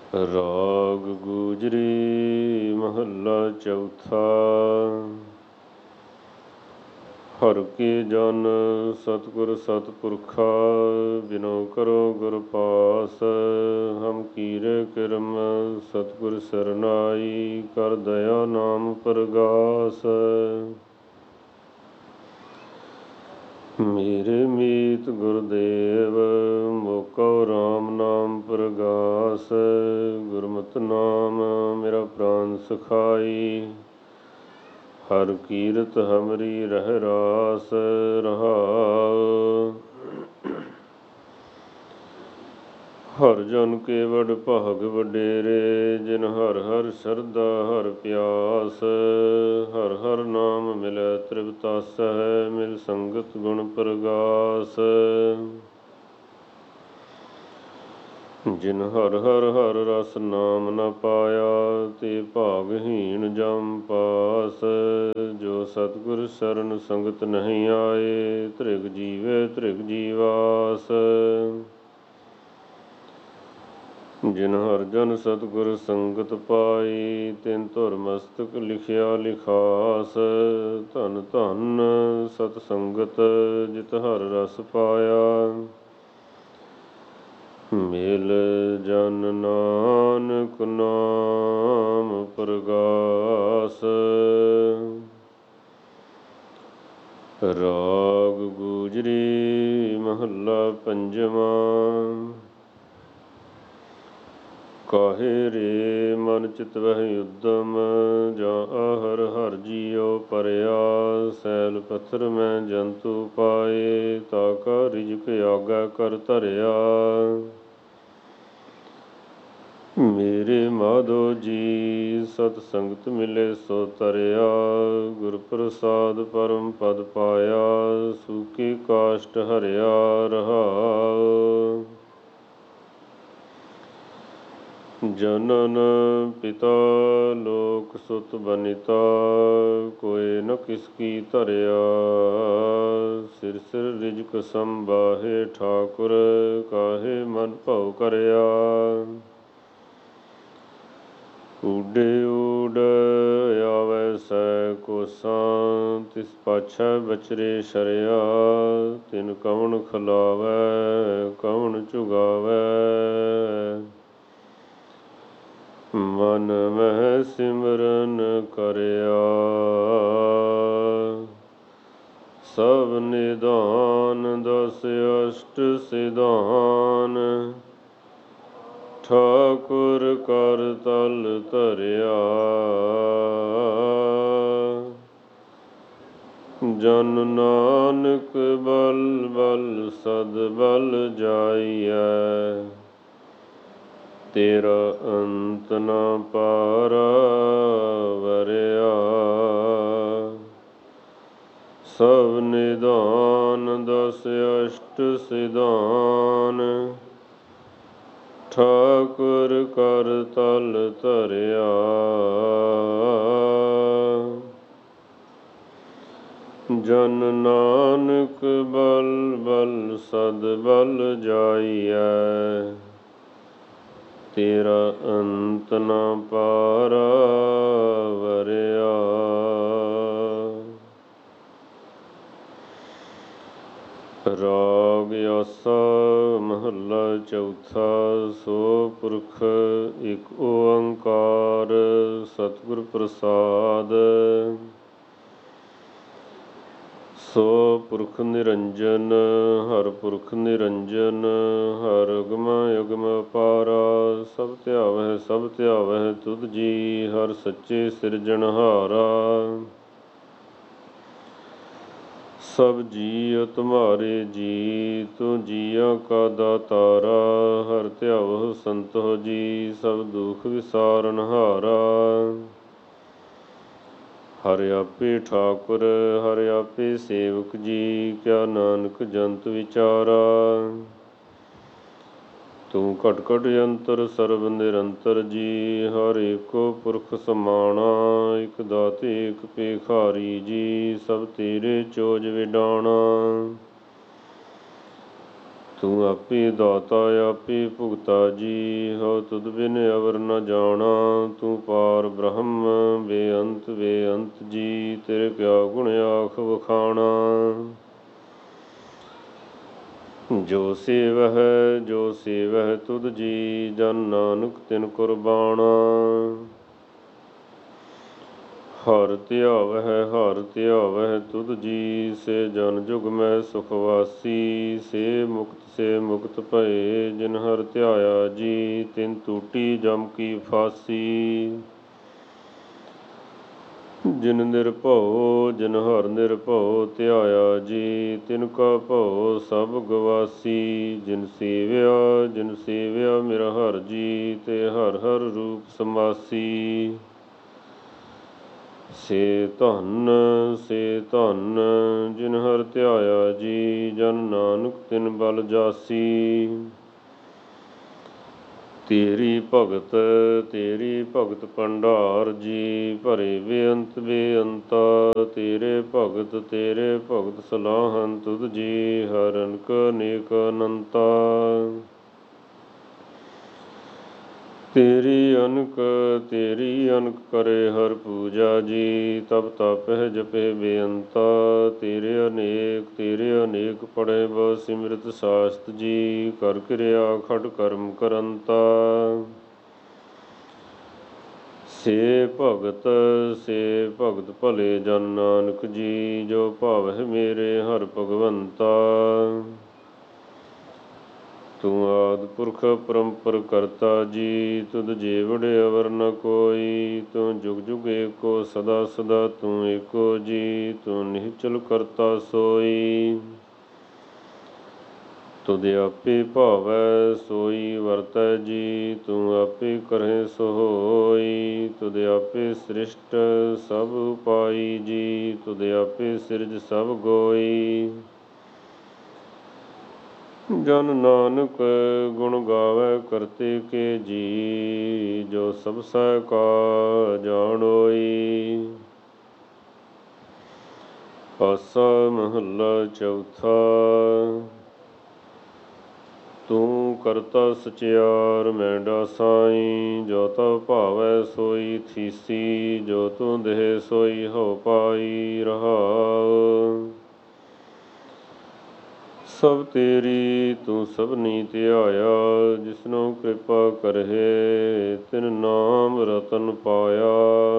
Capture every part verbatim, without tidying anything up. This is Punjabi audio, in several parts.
ਰਾਗ ਗੂਜਰੀ ਮਹੱਲਾ ਚੌਥਾ। ਹਰਿ ਕੇ ਜਨ ਸਤਿਗੁਰ ਸਤਿਪੁਰਖਾ, ਬਿਨੋ ਕਰੋ ਗੁਰ ਪਾਸ। ਹਮ ਕੀਰੇ ਕਿਰਮ ਸਤਿਗੁਰ ਸਰਨਾਈ, ਕਰ ਦਇਆ ਨਾਮ ਪ੍ਰਗਾਸ। ਮੇਰੇ ਮੀਤ ਗੁਰਦੇਵ, ਮੋਕਉ ਰਾਮ ਨਾਮ ਪ੍ਰਗਾਸ। ਗੁਰਮਤਿ ਨਾਮ ਮੇਰਾ ਪ੍ਰਾਨ ਸਖਾਈ, ਹਰਿ ਕੀਰਤ ਹਮਰੀ ਰਹਿ ਰਾਸ। ਰਹਾਉ ਹਰਿ ਜਨ ਕੇ ਵਡ ਭਾਗ ਵਡੇਰੇ, ਜਿਨ ਹਰਿ ਹਰਿ ਸ਼ਰਧਾ ਹਰਿ ਪਿਆਸ। ਹਰਿ ਹਰਿ ਨਾਮ ਮਿਲੈ ਤ੍ਰਿਪਤਾਸਹਿ, ਮਿਲ ਸੰਗਤ ਗੁਣ ਪ੍ਰਗਾਸ। ਜਿਨ ਹਰਿ ਹਰਿ ਹਰਿ ਰਸ ਨਾਮ ਨ ਪਾਇਆ, ਤੇ ਭਾਗਹੀਣ ਜਮ ਪਾਸ। ਜੋ ਸਤਿਗੁਰ ਸਰਨ ਸੰਗਤ ਨਹੀਂ ਆਏ, ਧ੍ਰਿਗ ਜੀਵੇ ਧ੍ਰਿਗ ਜੀਵਾਸ। ਜਿਨ ਹਰਿ ਜਨ ਸਤਿਗੁਰ ਸੰਗਤ ਪਾਈ, ਤਿਨ ਧੁਰ ਮਸਤਕ ਲਿਖਿਆ ਲਿਖਾਸ। ਧਨ ਧਨ ਸਤ ਸੰਗਤ ਜਿਤ ਹਰਿ ਰਸ ਪਾਇਆ, ਮਿਲ ਜਨ ਨਾਨਕ ਨਾਮ ਪ੍ਰਗਾਸ। ਰਾਗ ਗੂਜਰੀ ਮਹੱਲਾ ਪੰਜਵਾਂ। ਕਾਹੇ ਰੇ ਮਨ ਚਿਤ ਵਹਿ ਉਦਮ, ਜਾਂ ਹਰਿ ਹਰਿ ਜੀਉ ਪਰਿਆ। ਸੈਲ ਪੱਥਰ ਮੈਂ ਜੰਤੂ ਪਾਏ, ਤਾ ਕਾ ਰਿਜਕ ਆਗੈ ਕਰ ਧਰਿਆ। ਮੇਰੇ ਮਾਧੋ ਜੀ ਸਤ ਸੰਗਤ ਮਿਲੇ ਸੋ ਤਰਿਆ, ਗੁਰ ਪ੍ਰਸਾਦ ਪਰਮ ਪਦ ਪਾਇਆ। ਸੂਕੀ ਕਾਸ਼ਟ ਹਰਿਆ ਰਹਾਉ। ਜਨਨ ਪਿਤਾ ਲੋਕ ਸੁਤ ਬਨਿਤਾ, ਕੋਇ ਨ ਕਿਸ ਕੀ ਧਰਿਆ। ਸਿਰ ਸਿਰ ਰਿਜਕ ਸੰਬਾਹੇ ਠਾਕੁਰ, ਕਾਹੇ ਮਨ ਭਉ ਕਰਿਆ। ਊਡੇ ਊਡ ਆਵੈ ਸੈ ਕੋਸਾਂ, ਤਿਸ ਪਾਛੈ ਬਚਰੇ ਸ਼ਰਿਆ। ਤਿਨ ਕਵਣ ਖਲਾਵੈ ਕਵਣ ਚੁਗਾਵੈ, ਮਨ ਮਹਿ ਸਿਮਰਨ ਕਰਿਆ। ਸਭ ਨਿਦਾਨ ਦਸ ਅਸ਼ਟ ਸਿਧਾਨ, ਠਾਕੁਰ ਕਰ ਤਲ ਧਰਿਆ। ਜਨ ਨਾਨਕ ਬਲ ਬਲ ਸਦ ਬਲ ਜਾਈਐ, ਤੇਰਾ ਅੰਤ ਨ ਪਾਰਾ ਵਰਿਆ। ਸਭ ਨਿਦਾਨ ਦਸ ਅਸ਼ਟ ਸਿਧਾਨ, ਠਾਕੁਰ ਕਰ ਤਲ ਧਰਿਆ। ਜਨ ਨਾਨਕ ਬਲ ਬਲ ਸਦ ਬਲ ਜਾਈਐ, ਤੇਰਾ ਅੰਤ ਨ ਪਾਰਾ ਵਰਿਆ। ਰਾਗ ਆਸਾ ਮਹੱਲਾ ਚੌਥਾ। ਸੋ ਪੁਰਖ ਇਕ ਓੰਕਾਰ, ਸਤਿਗੁਰ ਪ੍ਰਸਾਦ। ਸੋ ਪੁਰਖ ਨਿਰੰਜਨ, ਹਰਿ ਪੁਰਖ ਨਿਰੰਜਨ। ਹਰਿ ਅਗਮ ਅਗਮ ਅਪਾਰਾ, ਸਭ ਧਿਆਵਹਿ ਸਭ ਧਿਆਵਹਿ ਤੁਧ ਜੀ। ਹਰਿ ਸੱਚੇ ਸਿਰਜਣਹਾਰਾ, ਸਭ ਜੀਅ ਤੁਮਹਾਰੇ ਜੀ। ਤੂੰ ਜੀਆਂ ਕਾ ਦਾਤਾਰਾ, ਹਰਿ ਧਿਆਵਹੁ ਸੰਤੋਖ ਜੀ। ਸਭ ਦੁਖ ਵਿਸਾਰਨਹਾਰਾ, ਹਰਿ ਆਪੇ ਠਾਕੁਰ ਹਰਿ ਆਪੇ ਸੇਵਕ ਜੀ। ਕਿਆ ਨਾਨਕ ਜੰਤ ਵਿਚਾਰਾ, ਤੂੰ ਘਟ ਘਟ ਯੰਤਰ ਸਰਬ ਨਿਰੰਤਰ ਜੀ। ਹਰ ਏਕੋ ਪੁਰਖ ਸਮਾਣਾ, ਇਕ ਦਾਤੇ ਇਕ ਭੇਖਾਰੀ ਜੀ। ਸਭ ਤੇਰੇ ਚੋਜ ਵਿਡਾਣਾ, ਤੂੰ ਆਪੇ ਦਾਤਾ ਆਪੇ ਭੁਗਤਾ ਜੀ, ਹੋ ਤੁਧ ਬਿਨ ਅਵਰ ਨ ਜਾਣਾ। ਤੂੰ ਪਾਰ ਬ੍ਰਹਮ ਬੇਅੰਤ ਬੇਅੰਤ ਜੀ, ਤੇਰੇ ਕਿਆ ਗੁਣ ਆਖ ਵਖਾਣਾ। ਜੋ ਸੇਵਹਿ ਜੋ ਸੇਵਹਿ ਤੁਧ ਜੀ, ਜਨ ਨਾਨਕ ਤਿਨ ਕੁਰਬਾਣਾ। ਹਰਿ ਧਿਆਵਹਿ ਹਰਿ ਧਿਆਵਹਿ ਤੁਧ ਜੀ, ਸੇ ਜਨ ਜੁਗ ਮੈਂ ਸੁਖ ਵਾਸੀ। ਸੇ ਮੁਕਤ ਸੇ ਮੁਕਤ ਭਏ, ਜਿਨ ਹਰਿ ਧਿਆਇਆ ਜੀ, ਤਿਨ ਟੂਟੀ ਜਮ ਕੀ ਫਾਸੀ। ਜਿਨ ਨਿਰਭਉ ਜਿਨ ਹਰਿ ਨਿਰਭਉ ਧਿਆਇਆ ਜੀ, ਤਿਨ ਕਾ ਭਉ ਸਭ ਗਵਾਸੀ। ਜਿਨ ਸੇਵਿਆ ਜਿਨ ਸੇਵਿਆ ਮੇਰਾ ਹਰਿ ਜੀ, ਤੇ ਹਰਿ ਹਰਿ ਰੂਪ ਸਮਾਸੀ। ਸੇ ਧਨ ਸੇ ਧਨ ਜਿਨ ਹਰਿ ਧਿਆਇਆ ਜੀ, ਜਨ ਨਾਨਕ ਤਿਨ ਬਲ ਜਾਸੀ। ਤੇਰੀ ਭਗਤ ਤੇਰੀ ਭਗਤ ਭੰਡਾਰ ਜੀ, ਭਰੇ ਬੇਅੰਤ ਬੇਅੰਤਾ। ਤੇਰੇ ਭਗਤ ਤੇਰੇ ਭਗਤ ਸਲਾਹਨ ਤੁਧ ਜੀ, ਹਰਿ ਅਨਕ ਅਨੇਕ ਅਨੰਤਾ। ਤੇਰੀ ਅਨਕ ਤੇਰੀ ਅਨਕ ਕਰੇ ਹਰਿ ਪੂਜਾ ਜੀ, ਤਪ ਤਪਹਿ ਜਪੇ ਬੇਅੰਤਾ। ਤੇਰੇ ਅਨੇਕ ਤੇਰੇ ਅਨੇਕ ਪੜ੍ਹੇ ਬਹੁ ਸਿਮਰਤ ਸਾਸਤ ਜੀ, ਕਰ ਕਿਰਿਆ ਖਟ ਕਰਮ ਕਰੰਤਾ। ਸੇ ਭਗਤ ਸੇ ਭਗਤ ਭਲੇ ਜਨ ਨਾਨਕ ਜੀ, ਜੋ ਭਾਵਹਿ ਮੇਰੇ ਹਰਿ ਭਗਵੰਤਾ। ਤੂੰ ਆਦਿ ਪੁਰਖ ਪਰੰਪਰ ਕਰਤਾ ਜੀ, ਤੁਧ ਜੀਵੜ ਅਵਰ ਨ ਕੋਈ। ਤੂੰ ਜੁਗ ਜੁਗ ਏਕੋ ਸਦਾ ਸਦਾ ਤੂੰ ਏਕੋ ਜੀ, ਤੂੰ ਨਿਹਚਲ ਕਰਤਾ ਸੋਈ। ਤੁਧ ਆਪੇ ਭਾਵੈ ਸੋਈ ਵਰਤੈ ਜੀ, ਤੂੰ ਆਪੇ ਕਰਹਿ ਸੋ ਹੋਈ। ਤੁਧ ਆਪੇ ਸ੍ਰਿਸ਼ਟ ਸਭ ਉਪਾਈ ਜੀ, ਤੁਧ ਆਪੇ ਸਿਰਜ ਸਭ ਗੋਈ। ਜਨ ਨਾਨਕ ਗੁਣ ਗਾਵੈ ਕਰਤੇ ਕੇ ਜੀ, ਜੋ ਸਭ ਸਹਿ ਕਾ ਜਾਣੋਈ। ਆਸਾ ਮਹੱਲਾ ਚੌਥਾ। ਤੂੰ ਕਰਤਾ ਸਚਿਆਰ ਮੈਂਡਾ ਸਾਈ, ਜੋ ਤਉ ਭਾਵੈ ਸੋਈ ਥੀਸੀ। ਜੋ ਤੂੰ ਦੇਹ ਸੋਈ ਹਉ ਪਾਈ ਰਹਾਉ। ਸਭ ਤੇਰੀ ਤੂੰ ਸਭਨੀ ਧਿਆਇਆ, ਜਿਸਨੂੰ ਕਿਰਪਾ ਕਰਹਿ ਤਿਨ ਨਾਮ ਰਤਨ ਪਾਇਆ।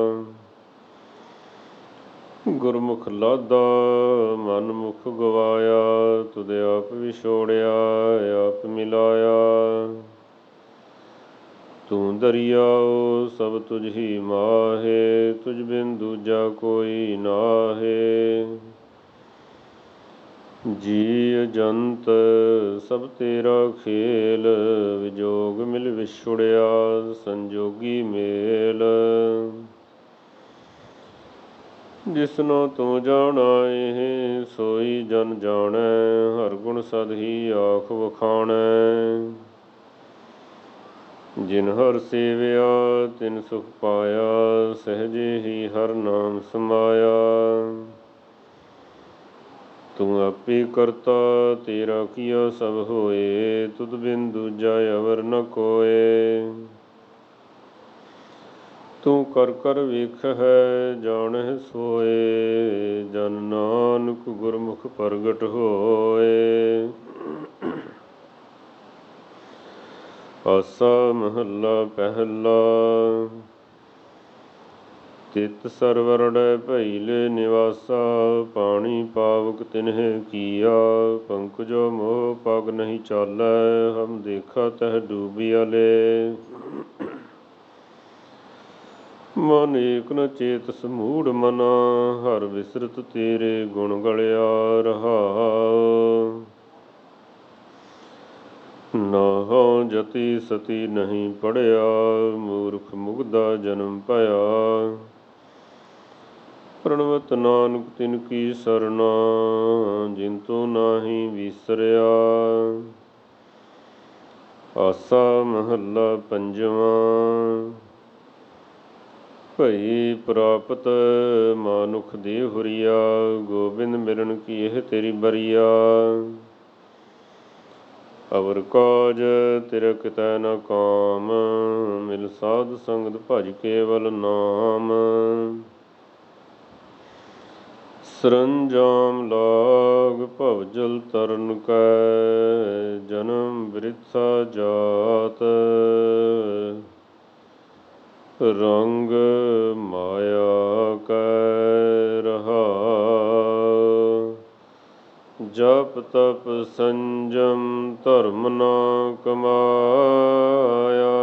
ਗੁਰਮੁਖ ਲਾਦਾ ਮਨ ਮੁਖ ਗਵਾਇਆ, ਤੁਧ ਆਪ ਵਿਛੋੜਿਆ ਆਪ ਮਿਲਾਇਆ। ਤੂੰ ਦਰਿਆਉ ਸਭ ਤੁਝ ਹੀ ਮਾਹੇ, ਤੁਝ ਬਿਨ ਦੂਜਾ ਕੋਈ ਨਾਹੇ। ਜੀ ਅਜੰਤ ਸਭ ਤੇਰਾ ਖੇਲ, ਵਿਜੋਗ ਮਿਲ ਵਿਛੁੜਿਆ ਸੰਜੋਗੀ ਮੇਲ। ਜਿਸਨੂੰ ਤੂੰ ਜਾਣਾਏ ਸੋਈ ਜਨ ਜਾਣੈ, ਹਰਿ ਗੁਣ ਸਦ ਹੀ ਆਖ ਵਖਾਣੈ। ਜਿਨ ਹਰਿ ਸੇਵਿਆ ਤਿਨ ਸੁਖ ਪਾਇਆ, ਸਹਿਜੇ ਹੀ ਹਰਿ ਨਾਮ ਸਮਾਇਆ। ਤੂੰ ਆਪੇ ਕਰਤਾ ਤੇਰਾ ਕੀਆ ਸਭ ਹੋਏ, ਤੁਧ ਬਿਨ ਦੂਜਾ ਅਵਰ ਨ ਕੋਇ। ਤੂੰ ਕਰ ਕਰ ਵੇਖਹਿ ਜਾਣਹਿ ਸੋਇ, ਜਨ ਨਾਨਕ ਗੁਰਮੁਖ ਪ੍ਰਗਟ ਹੋਇ। ਆਸਾ ਮਹੱਲਾ ਪਹਿਲਾ। ਤਿਤ ਸਰਵਰੜੈ ਭਇਲੇ ਨਿਵਾਸਾ, ਪਾਣੀ ਪਾਵਕ ਤਿਨਹਿ ਕੀਆ। ਪੰਕਜੋ ਮੋਹ ਪਗ ਨਹੀਂ ਚਾਲੈ, ਹਮ ਦੇਖਾ ਤਹਿ ਡੂਬਿਆ ਲੇ। ਮਨ ਏਕ ਨ ਚੇਤਸ ਮੂੜ ਮਨਾ, ਹਰਿ ਬਿਸਰਤ ਤੇਰੇ ਗੁਣ ਗਲਿਆ ਰਹਾਉ। ਨਾਹੰ ਜਤੀ ਸਤੀ ਨਹੀਂ ਪੜਿਆ, ਮੂਰਖ ਮੁਗਧਾ ਜਨਮ ਭਇਆ। ਪ੍ਰਣਵਤ ਨਾਨਕ ਤਿਨ ਕੀ ਸਰਨਾ, ਜਿਨ ਤੂੰ ਨਾਹੀ ਵੀਸਰਿਆ। ਆਸਾ ਮਹੱਲਾ ਪੰਜਵਾਂ। ਭਈ ਪ੍ਰਾਪਤ ਮਾਨੁਖ ਦੇ ਹੁਰੀਆ, ਗੋਬਿੰਦ ਮਿਲਣ ਕੀ ਇਹ ਤੇਰੀ ਬਰੀਆ। ਅਵਰ ਕਾਜ ਤੇਰਾ ਕਿਤੈ ਨ ਕਾਮ, ਮਿਲ ਸਾਧ ਸੰਗਤ ਭਜ ਕੇਵਲ ਨਾਮ। ਸਰੰਜਾਮ ਲਾਗ ਭਵ ਜਲ ਤਰਨ ਕੈ, ਜਨਮ ਬ੍ਰਿਥਾ ਜਾਤ। ਰੰਗ ਮਾਇਆ ਕੈ ਰਹਾਉ, ਜਪ ਤਪ ਸੰਜਮ ਧਰਮ ਨ ਕਮਾਇਆ।